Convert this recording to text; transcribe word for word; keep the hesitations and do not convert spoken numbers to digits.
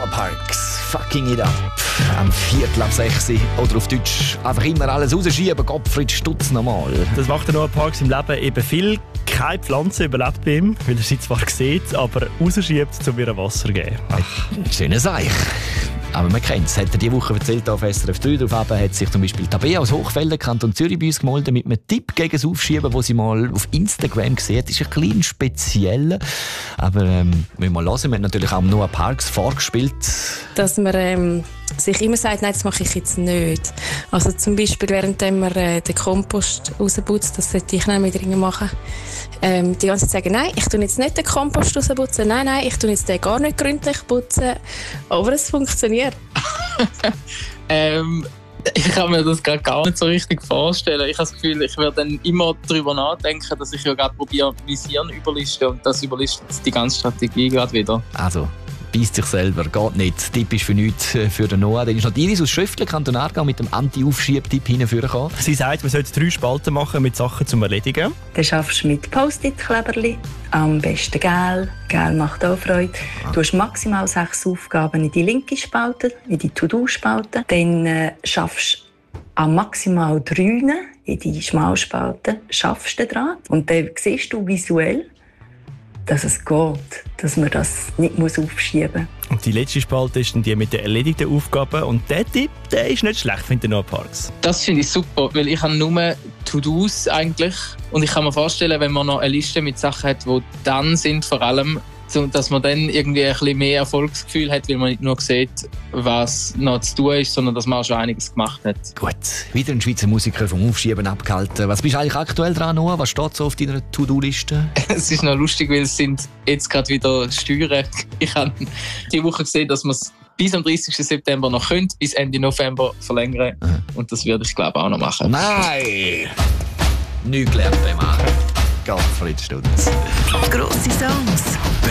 Noah Parks, fucking it up. Am Viertel ab sechs oder auf Deutsch einfach immer alles rausschieben, Gottfried Stutz nochmal. Das macht der Noah Parks im Leben eben viel. Keine Pflanze überlebt bei ihm, weil er sie zwar sieht, aber rausschiebt, um ihr Wasser zu geben. Ach, schöne Sache. Aber man kennt es. Hat er diese Woche erzählt auf S R F drei. Darauf hat sich zum Beispiel Tabea aus Hochfelden, Kanton Zürich, bei uns gemeldet mit einem Tipp gegen das Aufschieben, den sie mal auf Instagram gesehen hat. Das ist ein bisschen speziell. Aber ähm, wenn wir mal hören, wir haben natürlich auch Noah Parks vorgespielt. Dass man ähm, sich immer sagt, nein, das mache ich jetzt nicht. Also zum Beispiel, während man äh, den Kompost rausputzt, das sollte ich nicht wieder machen. Ähm, die ganze Zeit sagen, nein, ich tue jetzt nicht den Kompost rausputzen, nein, nein, ich tue jetzt den gar nicht gründlich putzen. Aber es funktioniert. ähm, ich kann mir das gerade gar nicht so richtig vorstellen. Ich habe das Gefühl, ich werde dann immer darüber nachdenken, dass ich ja gerade probiere, mein Hirn überlisten und das überlistet die ganze Strategie gerade wieder. Also, beißt sich selber, geht nicht. Tipp ist für nichts für den Noah. Dann ist noch Iris aus Schöffli, Kanton Aargau, mit dem Anti-Aufschieb-Tipp hingekommen. Sie sagt, man sollte drei Spalten machen mit Sachen zum Erledigen. Dann schaffst du mit Post-it-Kleberli. Am besten Gel. Gel macht auch Freude. Du hast maximal sechs Aufgaben in die linke Spalte, in die To-Do-Spalte. Dann äh, schaffst du an maximal drei in die Schmalspalte. Schaffst du dran. Und dann siehst du visuell, dass es geht, dass man das nicht aufschieben muss. Und die letzte Spalte ist dann die mit den erledigten Aufgaben. Und der Tipp, der ist nicht schlecht, finde ich, Noah Parks. Das finde ich super, weil ich habe nur To-Dos eigentlich. Und ich kann mir vorstellen, wenn man noch eine Liste mit Sachen hat, die dann sind, vor allem, dass man dann irgendwie ein bisschen mehr Erfolgsgefühl hat, weil man nicht nur sieht, was noch zu tun ist, sondern dass man auch schon einiges gemacht hat. Gut, wieder ein Schweizer Musiker vom Aufschieben abgehalten. Was bist du eigentlich aktuell dran, Noah? Was steht so auf deiner To-Do-Liste? Es ist noch lustig, weil es sind jetzt gerade wieder Steuern. Ich habe diese Woche gesehen, dass man es bis am dreißigsten September noch könnte, bis Ende November verlängern. Mhm. Und das werde ich, glaube ich, auch noch machen. Nein! Nichts gelernt beim Machen. Gottfried Stutz. Grosse Songs.